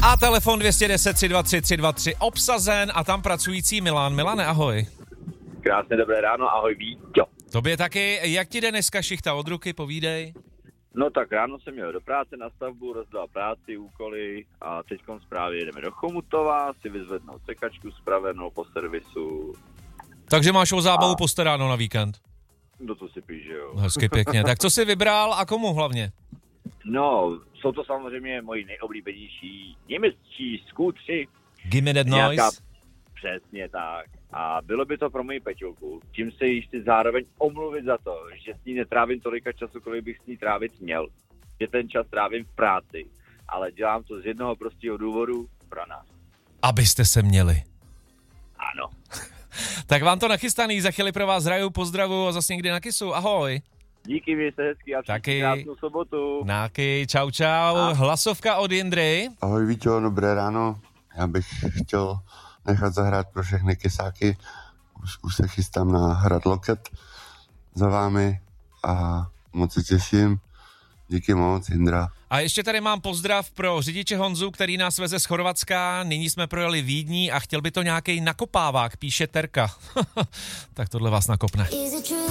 A telefon 210 323 323 obsazen a tam pracující Milan. Milane, ahoj. Krásné dobré ráno, ahoj Víťo. Tobě taky. Jak ti jde dneska šichta od ruky, povídej? No tak ráno jsem jel do práce na stavbu, rozdal práci, úkoly a teďkom právě jedeme do Chomutova, si vyzvednout sekačku spravenou po servisu. Takže máš o zábavu postaráno na víkend. No to si píš, jo. Hezky pěkně. Tak co jsi vybral a komu hlavně? No, jsou to samozřejmě moji nejoblíbenější němečtí skútři. Gimme that noise. Přesně tak. A bylo by to pro moji Peťulku. Tím se jí chci zároveň omluvit za to, že s ní netrávím tolika času, kolik bych s ní trávit měl. Že ten čas trávím v práci. Ale dělám to z jednoho prostého důvodu pro nás. Abyste se měli. Ano. Tak vám to nachystaný, za chvíli pro vás hraju, pozdravu a zase někdy na kysu, ahoj. Díky, měj se hezky a taky krásnou sobotu. Náky, čau čau. Hlasovka od Jindry. Ahoj Víťo, dobré ráno. Já bych chtěl nechat zahrát pro všechny kysáky. Už se chystám na hrad Loket za vámi a moc se těším. Díky moc, Jindra. A ještě tady mám pozdrav pro řidiče Honzu, který nás veze z Chorvatska. Nyní jsme projeli Vídní a chtěl by to nějaký nakopávák, píše Terka. Tak tohle vás nakopne.